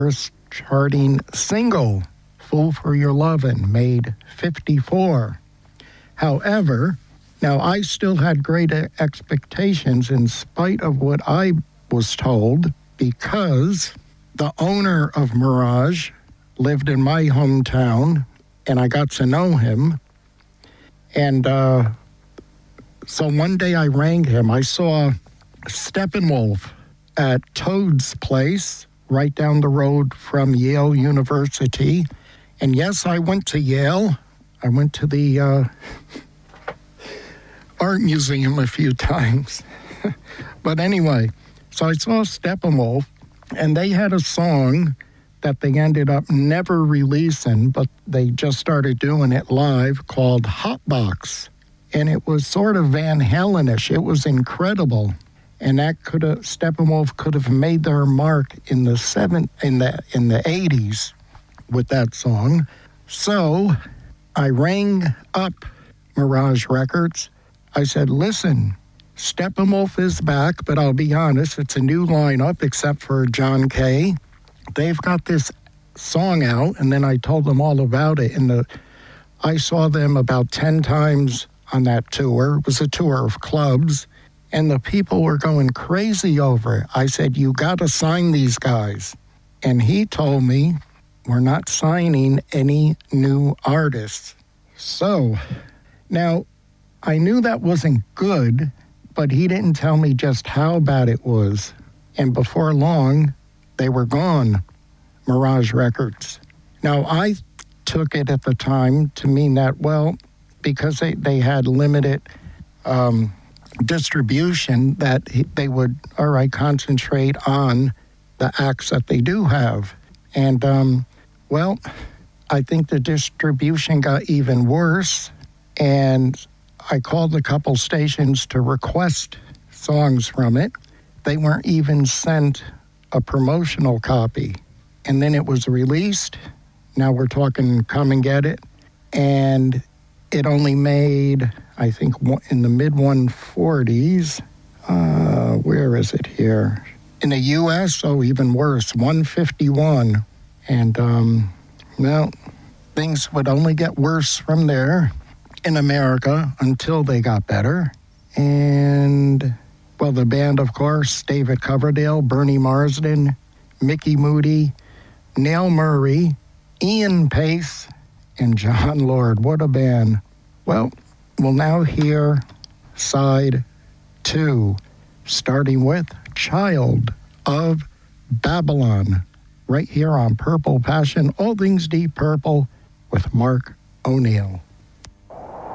first charting single, Fool for Your Lovin', made 54. However, now I still had great expectations in spite of what I was told, because the owner of Mirage lived in my hometown and I got to know him. And so one day I rang him. I saw Steppenwolf at Toad's place right down the road from Yale University. And yes, I went to Yale. I went to the art museum a few times. But anyway, so I saw Steppenwolf, and they had a song that they ended up never releasing, but they just started doing it live, called Hotbox. And it was sort of Van Halen-ish. It was incredible. And that Steppenwolf could have made their mark in the 80s with that song. So I rang up Mirage Records. I said, listen, Steppenwolf is back, but I'll be honest, it's a new lineup except for John Kay. They've got this song out, and then I told them all about it. And I saw them about 10 times on that tour. It was a tour of clubs, and the people were going crazy over it. I said, you got to sign these guys. And he told me, we're not signing any new artists. So now I knew that wasn't good, but he didn't tell me just how bad it was. And before long, they were gone, Mirage Records. Now, I took it at the time to mean that, well, because they had limited distribution, that they would, all right, concentrate on the acts that they do have. And, well, I think the distribution got even worse, and I called a couple stations to request songs from it. They weren't even sent a promotional copy. And then it was released. Now we're talking Come and Get It. And it only made, I think, in the mid-140s. Where is it here? In the U.S., oh, even worse, 151. And, well, things would only get worse from there in America until they got better. And, well, the band, of course, David Coverdale, Bernie Marsden, Mickey Moody, Neil Murray, Ian Pace, and John Lord. What a band. Well, we'll now hear side 2, starting with Child of Babylon, right here on Purple Passion, all things Deep Purple with Mark O'Neill.